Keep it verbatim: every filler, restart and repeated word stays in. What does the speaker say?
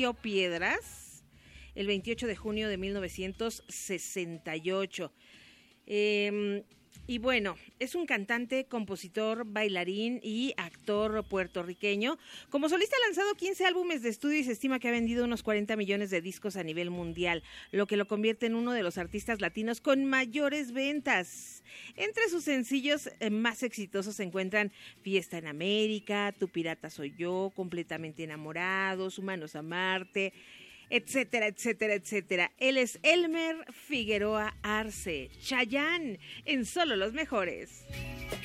Río Piedras el veintiocho de junio de mil novecientos sesenta y ocho. Eh, y bueno, es un cantante, compositor, bailarín y actor puertorriqueño. Como solista ha lanzado quince álbumes de estudio y se estima que ha vendido unos cuarenta millones de discos a nivel mundial, lo que lo convierte en uno de los artistas latinos con mayores ventas. Entre sus sencillos más exitosos se encuentran Fiesta en América, Tu pirata soy yo, Completamente enamorados, Humanos a Marte, etcétera, etcétera, etcétera. Él es Elmer Figueroa Arce, Chayanne, en Solo los Mejores.